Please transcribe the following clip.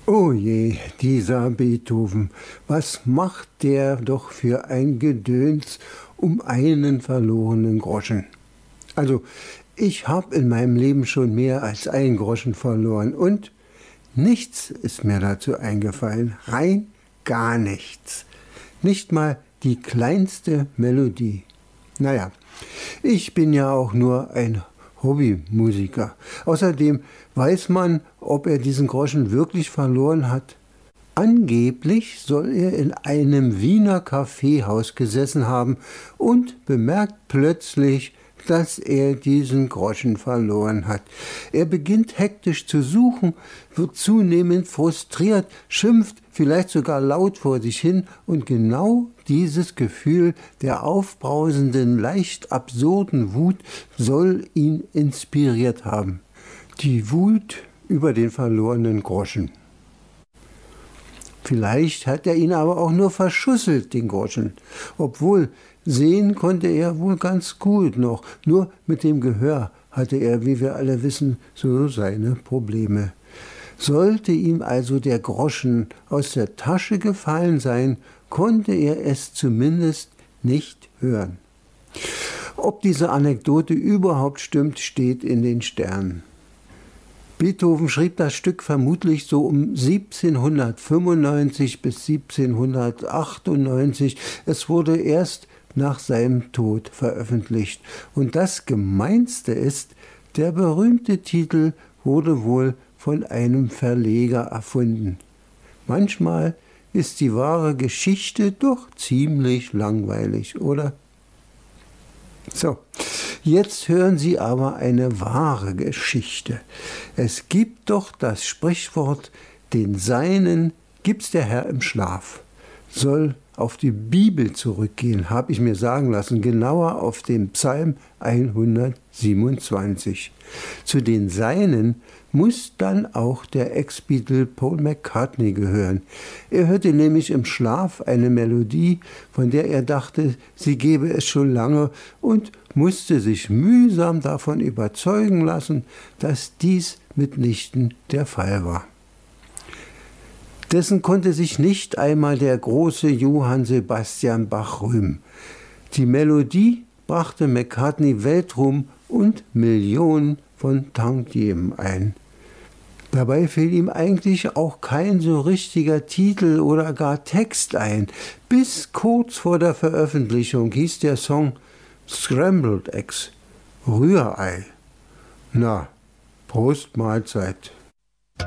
Oh je, dieser Beethoven, was macht der doch für ein Gedöns um einen verlorenen Groschen? Also, ich habe in meinem Leben schon mehr als einen Groschen verloren und nichts ist mir dazu eingefallen, rein gar nichts. Nicht mal die kleinste Melodie. Naja, ich bin ja auch nur ein Hobbymusiker. Außerdem weiß man, ob er diesen Groschen wirklich verloren hat. Angeblich soll er in einem Wiener Kaffeehaus gesessen haben und bemerkt plötzlich, dass er diesen Groschen verloren hat. Er beginnt hektisch zu suchen, wird zunehmend frustriert, schimpft vielleicht sogar laut vor sich hin und genau dieses Gefühl der aufbrausenden, leicht absurden Wut soll ihn inspiriert haben. Die Wut über den verlorenen Groschen. Vielleicht hat er ihn aber auch nur verschusselt, den Groschen. Obwohl, sehen konnte er wohl ganz gut noch. Nur mit dem Gehör hatte er, wie wir alle wissen, so seine Probleme. Sollte ihm also der Groschen aus der Tasche gefallen sein, konnte er es zumindest nicht hören. Ob diese Anekdote überhaupt stimmt, steht in den Sternen. Beethoven schrieb das Stück vermutlich so um 1795 bis 1798. Es wurde erst nach seinem Tod veröffentlicht. Und das Gemeinste ist, der berühmte Titel wurde wohl von einem Verleger erfunden. Manchmal ist die wahre Geschichte doch ziemlich langweilig, oder? So, jetzt hören Sie aber eine wahre Geschichte. Es gibt doch das Sprichwort, den Seinen gibt's der Herr im Schlaf. Soll auf die Bibel zurückgehen, habe ich mir sagen lassen, genauer auf den Psalm 127. Zu den Seinen muss dann auch der Ex-Beatle Paul McCartney gehören. Er hörte nämlich im Schlaf eine Melodie, von der er dachte, sie gebe es schon lange und musste sich mühsam davon überzeugen lassen, dass dies mitnichten der Fall war. Dessen konnte sich nicht einmal der große Johann Sebastian Bach rühmen. Die Melodie brachte McCartney Weltruhm und Millionen von Tantiemen ein. Dabei fiel ihm eigentlich auch kein so richtiger Titel oder gar Text ein. Bis kurz vor der Veröffentlichung hieß der Song Scrambled Eggs, Rührei. Na, Prost Mahlzeit.